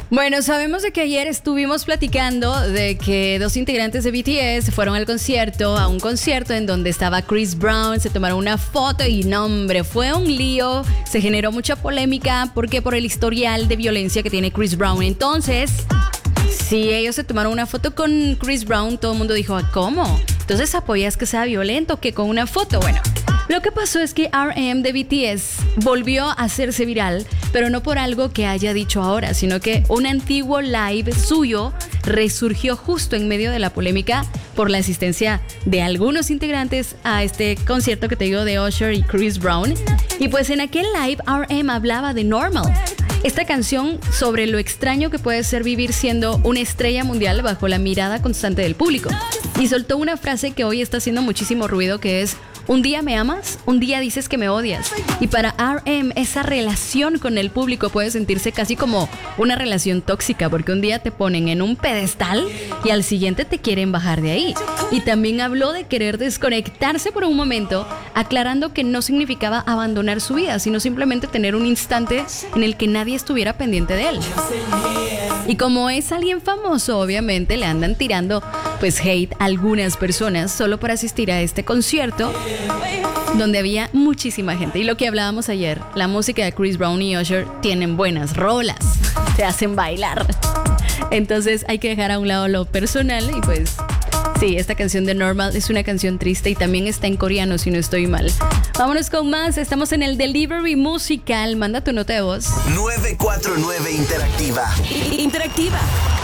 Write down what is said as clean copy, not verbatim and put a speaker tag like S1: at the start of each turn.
S1: Bueno, sabemos de que ayer estuvimos platicando de que dos integrantes de BTS fueron a un concierto en donde estaba Chris Brown, se tomaron una foto y no, hombre, fue un lío, se generó mucha polémica porque por el historial de violencia que tiene Chris Brown. Entonces, si ellos se tomaron una foto con Chris Brown, todo el mundo dijo, ¿cómo? Entonces, ¿apoyas que sea violento que con una foto? Bueno, lo que pasó es que RM de BTS volvió a hacerse viral, pero no por algo que haya dicho ahora, sino que un antiguo live suyo resurgió justo en medio de la polémica por la asistencia de algunos integrantes a este concierto que te digo de Usher y Chris Brown. Y pues en aquel live RM hablaba de Normal, esta canción sobre lo extraño que puede ser vivir siendo una estrella mundial bajo la mirada constante del público. Y soltó una frase que hoy está haciendo muchísimo ruido, que es: un día me amas, un día dices que me odias. Y para RM, esa relación con el público puede sentirse casi como una relación tóxica, porque un día te ponen en un pedestal y al siguiente te quieren bajar de ahí. Y también habló de querer desconectarse por un momento, aclarando que no significaba abandonar su vida, sino simplemente tener un instante en el que nadie estuviera pendiente de él. Y como es alguien famoso, obviamente le andan tirando pues hate a algunas personas solo por asistir a este concierto donde había muchísima gente. Y lo que hablábamos ayer, la música de Chris Brown y Usher tienen buenas rolas, te hacen bailar. Entonces hay que dejar a un lado lo personal y pues sí, esta canción de Normal es una canción triste y también está en coreano si no estoy mal. Vámonos con más, estamos en el Delivery Musical. Manda tu nota de voz.
S2: 949 Interactiva.
S3: Interactiva.